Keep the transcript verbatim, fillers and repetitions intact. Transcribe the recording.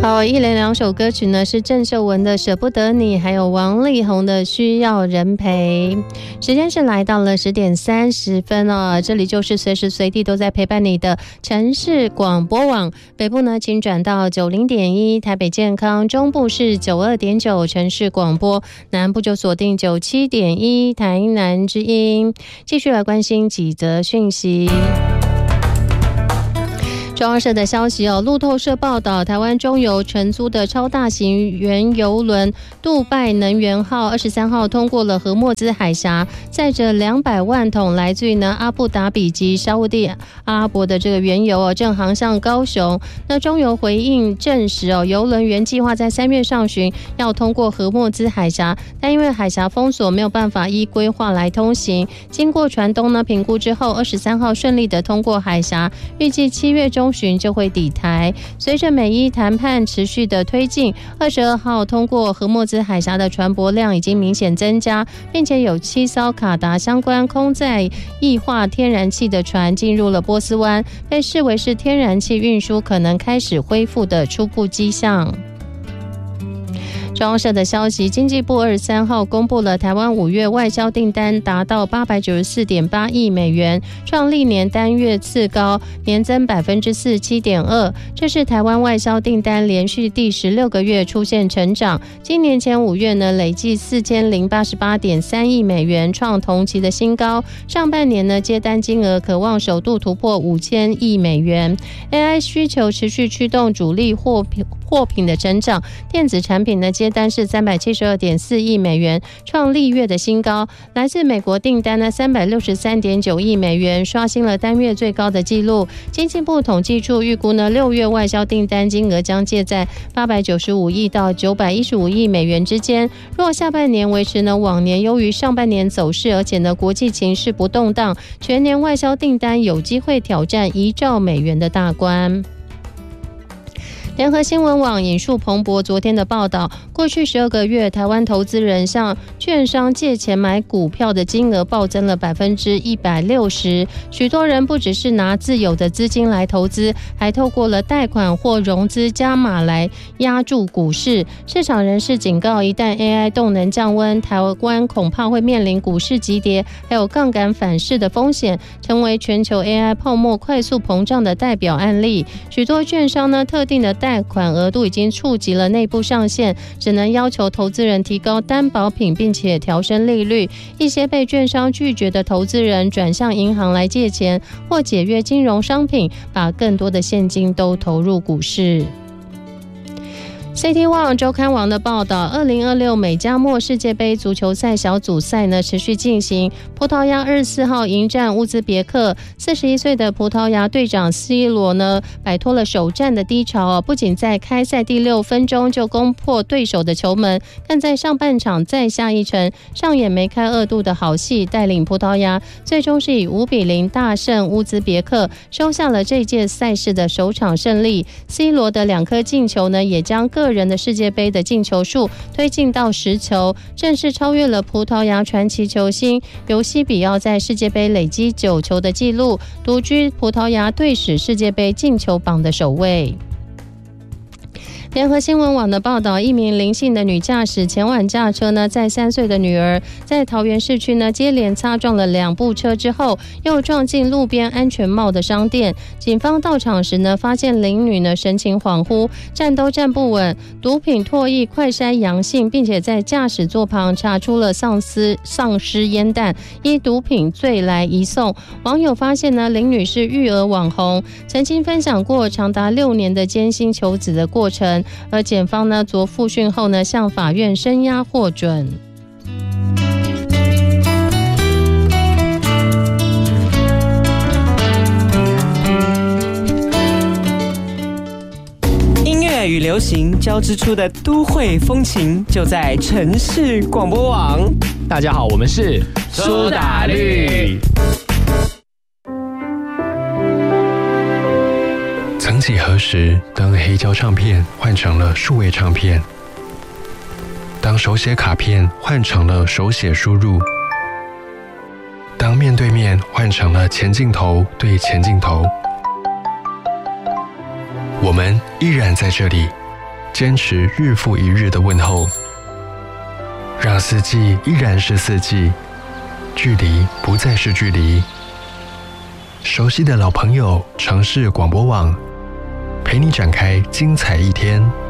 好，一连两首歌曲呢，是郑秀文的《舍不得你》，还有王力宏的《需要人陪》。时间是来到了十点三十分哦，这里就是随时随地都在陪伴你的城市广播网。北部呢，请转到九零点一台北健康，中部是九二点九城市广播，南部就锁定九七点一台南之音。继续来关心几则讯息。中央社的消息哦，路透社报道，台湾中油承租的超大型原油轮杜拜能源号二十三号通过了荷默兹海峡，载着两百万桶来自于呢阿布达比及沙烏地阿拉伯的这个原油哦，正航向高雄。那中油回应证实哦，油轮原计划在三月上旬要通过荷默兹海峡，但因为海峡封锁，没有办法依规划来通行。经过船东呢评估之后，二十三号顺利的通过海峡，预计七月中旬就会抵台。随着美伊谈判持续的推进，二十二号通过荷默兹海峡的船舶量已经明显增加，并且有七艘卡达相关空载液化天然气的船进入了波斯湾，被视为是天然气运输可能开始恢复的初步迹象。中央社的消息，经济部二十三号公布了台湾五月外销订单达到八百九十四点八亿美元，创历年单月次高，年增百分之四十七点二。这是台湾外销订单连续第十六个月出现成长。今年前五月呢，累计四千零八十八点三亿美元，创同期的新高。上半年呢，接单金额可望首度突破五千亿美元。A I 需求持续驱动主力货品货品的成长，电子产品呢接单是三百七十二点四亿美元，创历月的新高。来自美国订单呢三百六十三点九亿美元，刷新了单月最高的纪录。经济部统计处预估呢，六月外销订单金额将介在八百九十五亿到九百一十五亿美元之间。若下半年维持呢往年优于上半年走势，而且呢国际情势不动荡，全年外销订单有机会挑战一兆美元的大关。联合新闻网引述彭博昨天的报道，过去十二个月，台湾投资人向券商借钱买股票的金额暴增了百分之一百六十。许多人不只是拿自有的资金来投资，还透过了贷款或融资加码来压住股市。市场人士警告，一旦 A I 动能降温，台湾恐怕会面临股市急跌，还有杠杆反噬的风险，成为全球 A I 泡沫快速膨胀的代表案例。许多券商呢，特定的贷贷款额度已经触及了内部上限，只能要求投资人提高担保品，并且调升利率。一些被券商拒绝的投资人转向银行来借钱，或解约金融商品，把更多的现金都投入股市。C T One 周刊网的报道，二零二六美加墨世界杯足球赛小组赛呢持续进行。葡萄牙二十四号迎战乌兹别克，四十一岁的葡萄牙队长 C 罗呢摆脱了首战的低潮哦，不仅在开赛第六分钟就攻破对手的球门，更在上半场再下一城，上演梅开二度的好戏，带领葡萄牙最终是以五比零大胜乌兹别克，收下了这届赛事的首场胜利。C 罗的两颗进球呢，也将个人的世界杯的进球数推进到十球，正式超越了葡萄牙传奇球星尤西比奥在世界杯累积九球的纪录，独居葡萄牙队史世界杯进球榜的首位。联合新闻网的报道，一名林姓的女驾驶前晚驾车呢，在三岁的女儿在桃园市区呢接连擦撞了两部车之后，又撞进路边安全帽的商店。警方到场时呢，发现林女呢神情恍惚，站都站不稳，毒品唾液快筛阳性，并且在驾驶座旁查出了丧尸丧尸烟弹，依毒品罪来移送。网友发现呢，林女是育儿网红，曾经分享过长达六年的艰辛求子的过程。而检方呢，昨复讯后呢，向法院声押获准。 音乐与流行交织出的都会风情，就在城市广播网。 大家好，我们是苏打绿。 曾几何时，当黑胶唱片换成了数位唱片，当手写卡片换成了手写输入，当面对面换成了前镜头对前镜头，我们依然在这里， 坚持日复一日的问候，让四季依然是四季，距离不再是距离。熟悉的老朋友，城市广播网，陪你展开精彩一天。